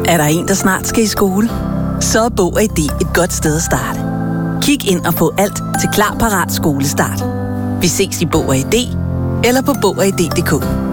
Er der en, der snart skal i skole? Så er Bog og ID et godt sted at starte. Kig ind og få alt til Klar Parat Skolestart. Vi ses i Bog og ID eller på bogogid.dk.